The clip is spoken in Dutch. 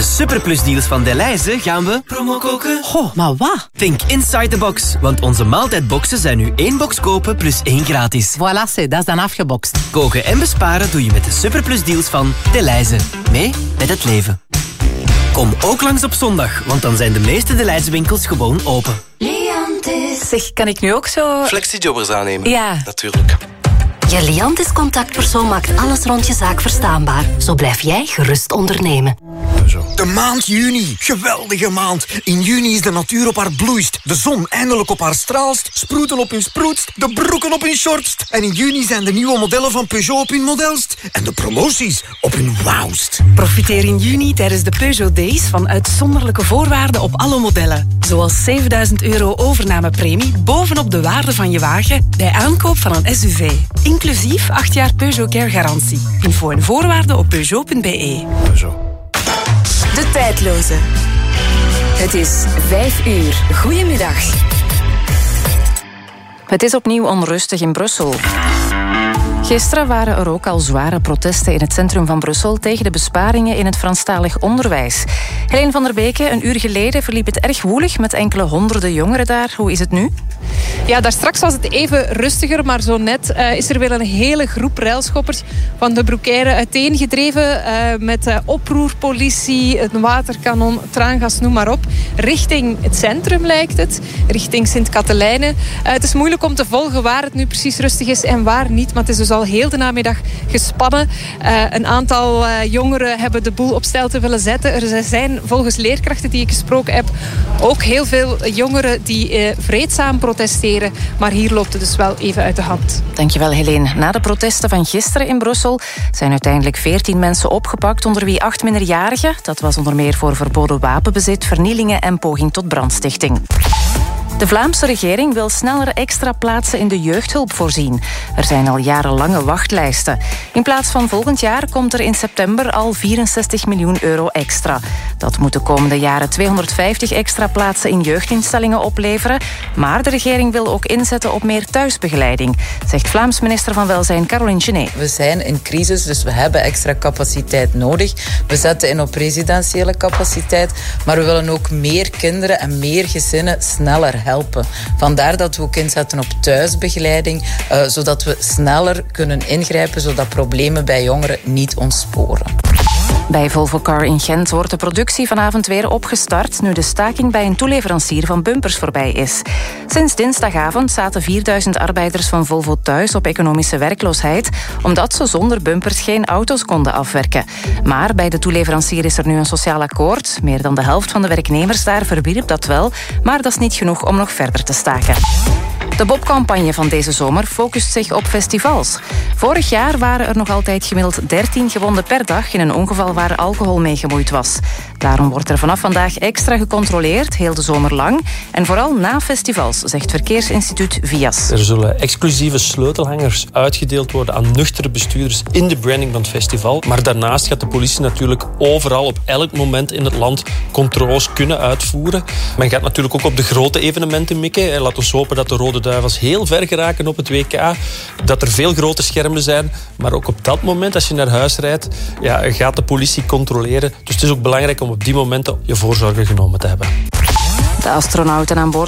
de Superplus deals van Delhaize gaan we promo koken. Goh, maar wat? Think inside the box, want onze maaltijdboxen zijn nu 1 box kopen plus 1 gratis. Voilà, dat is dan afgebokst. Koken en besparen doe je met de Superplus deals van Delhaize. Mee met het leven. Kom ook langs op zondag, want dan zijn de meeste Delhaize winkels gewoon open. Liantis. Zeg, kan ik nu ook zo... Flexijobbers aannemen? Ja. Natuurlijk. Je Liantis-contactpersoon maakt alles rond je zaak verstaanbaar. Zo blijf jij gerust ondernemen. De maand juni. Geweldige maand. In juni is de natuur op haar bloeist. De zon eindelijk op haar straalst. Sproeten op hun sproetst. De broeken op hun shortst. En in juni zijn de nieuwe modellen van Peugeot op hun modelst. En de promoties op hun wauwst. Profiteer in juni tijdens de Peugeot Days van uitzonderlijke voorwaarden op alle modellen. Zoals €7.000 overnamepremie bovenop de waarde van je wagen bij aankoop van een SUV. Inclusief 8 jaar Peugeot Care garantie. Info en voorwaarden op Peugeot.be. De tijdloze. Het is 5 uur. Goedemiddag. Het is opnieuw onrustig in Brussel. Gisteren waren er ook al zware protesten in het centrum van Brussel tegen de besparingen in het Franstalig onderwijs. Helene van der Beke, een uur geleden verliep het erg woelig met enkele honderden jongeren daar. Hoe is het nu? Ja, daar straks was het even rustiger, maar zo net is er weer een hele groep railschoppers van de Broekaire uiteengedreven met oproerpolitie, een waterkanon, traangas, noem maar op. Richting het centrum lijkt het, richting Sint-Katelijne. Het is moeilijk om te volgen waar het nu precies rustig is en waar niet, maar het is dus al heel de namiddag gespannen. Een aantal jongeren hebben de boel op stelte willen zetten. Er zijn volgens leerkrachten die ik gesproken heb ook heel veel jongeren die vreedzaam protesteren. Maar hier loopt het dus wel even uit de hand. Dankjewel, Helene. Na de protesten van gisteren in Brussel zijn uiteindelijk 14 mensen opgepakt, onder wie 8 minderjarigen. Dat was onder meer voor verboden wapenbezit, vernielingen en poging tot brandstichting. De Vlaamse regering wil sneller extra plaatsen in de jeugdhulp voorzien. Er zijn al jarenlange wachtlijsten. In plaats van volgend jaar komt er in september al €64 miljoen extra. Dat moet de komende jaren 250 extra plaatsen in jeugdinstellingen opleveren. Maar de regering wil ook inzetten op meer thuisbegeleiding, zegt Vlaams minister van Welzijn Caroline Genet. We zijn in crisis, dus we hebben extra capaciteit nodig. We zetten in op residentiële capaciteit, maar we willen ook meer kinderen en meer gezinnen sneller helpen. Vandaar dat we ook inzetten op thuisbegeleiding, zodat we sneller kunnen ingrijpen, zodat problemen bij jongeren niet ontsporen. Bij Volvo Car in Gent wordt de productie vanavond weer opgestart, nu de staking bij een toeleverancier van bumpers voorbij is. Sinds dinsdagavond zaten 4000 arbeiders van Volvo thuis op economische werkloosheid, omdat ze zonder bumpers geen auto's konden afwerken. Maar bij de toeleverancier is er nu een sociaal akkoord. Meer dan de helft van de werknemers daar verwierp dat wel, maar dat is niet genoeg om nog verder te staken. De Bob-campagne van deze zomer focust zich op festivals. Vorig jaar waren er nog altijd gemiddeld 13 gewonden per dag in een ongeval waar alcohol mee gemoeid was. Daarom wordt er vanaf vandaag extra gecontroleerd, heel de zomer lang. En vooral na festivals, zegt Verkeersinstituut VIAS. Er zullen exclusieve sleutelhangers uitgedeeld worden aan nuchtere bestuurders in de branding van het festival. Maar daarnaast gaat de politie natuurlijk overal op elk moment in het land controles kunnen uitvoeren. Men gaat natuurlijk ook op de grote evenementen mikken. Laat ons hopen dat de Rode Duivels heel ver geraken op het WK. Dat er veel grote schermen zijn. Maar ook op dat moment, als je naar huis rijdt, gaat de politie controleren. Dus het is ook belangrijk om op die momenten je voorzorgen genomen te hebben. De astronauten aan boord